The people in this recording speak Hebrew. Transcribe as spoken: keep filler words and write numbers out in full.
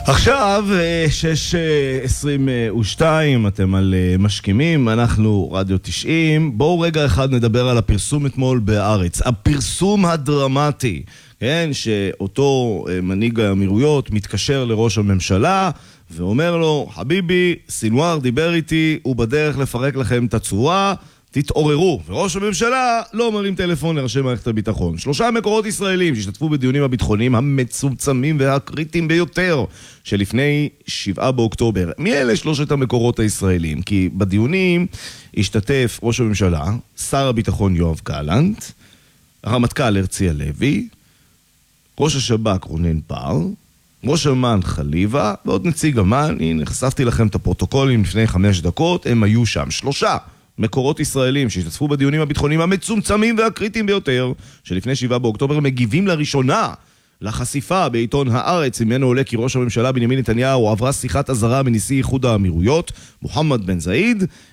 עכשיו, שש עשרים ושתיים, אתם על משכימים, אנחנו רדיו תשעים. בואו רגע אחד נדבר על הפרסום אתמול בארץ. הפרסום הדרמטי, כן, שאותו מנהיג האמירויות מתקשר לראש הממשלה ואומר לו, חביבי, סינואר דיבר איתי, הוא בדרך לפרק לכם את הצורה, תתעוררו. וראש הממשלה לא מרים טלפון לראשי מערכת הביטחון. שלושה מקורות ישראלים שהשתתפו בדיונים הביטחוניים המצומצמים והקריטיים ביותר שלפני שבעה באוקטובר. מי אלה שלושת המקורות הישראלים? כי בדיונים השתתף ראש הממשלה, שר הביטחון יואב גלנט, הרמטכ"ל הרצי הלוי, ראש השב"כ רונן בר, ראש אמ"ן חליבה, ועוד נציג אמ"ן. הנה, חשפתי לכם את הפרוטוקולים לפני חמש דקות, הם היו שם. שלושה מקורות ישראלים שהשתתפו בדיונים הביטחוניים המצומצמים והקריטיים ביותר שלפני שבעה באוקטובר מגיבים לראשונה לחשיפה בעיתון הארץ, ממנו עולה כי ראש הממשלה בנימין נתניהו עברה שיחת אזהרה מנשיא איחוד האמירויות מוחמד בן זאיד,